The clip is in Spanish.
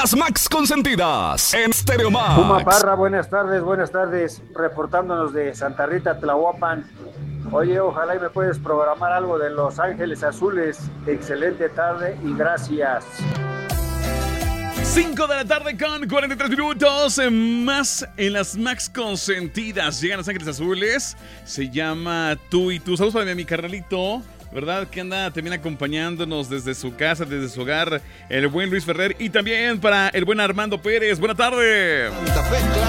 Las Max Consentidas en Stereo Max. Puma Parra, buenas tardes, reportándonos de Santa Rita, Tlahuapan. Oye, ojalá y me puedes programar algo de Los Ángeles Azules. Excelente tarde y gracias. 5 de la tarde con 43 minutos, más en las Max Consentidas. Llegan Los Ángeles Azules, se llama Tú y Tú. Saludos para mi carnalito, ¿verdad? Que anda también acompañándonos desde su casa, desde su hogar, el buen Luis Ferrer. Y también para el buen Armando Pérez. Buena tarde.